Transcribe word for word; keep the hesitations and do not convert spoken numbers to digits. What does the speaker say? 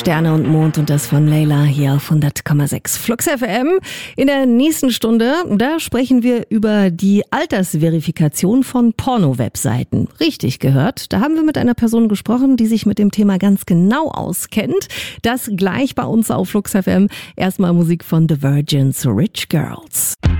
Sterne und Mond und das von Layla hier auf hundert Komma sechs Flux F M. In der nächsten Stunde, da sprechen wir über die Altersverifikation von Porno-Webseiten. Richtig gehört, da haben wir mit einer Person gesprochen, die sich mit dem Thema ganz genau auskennt. Das gleich bei uns auf Flux F M. Erstmal Musik von The Virgins, Rich Girls.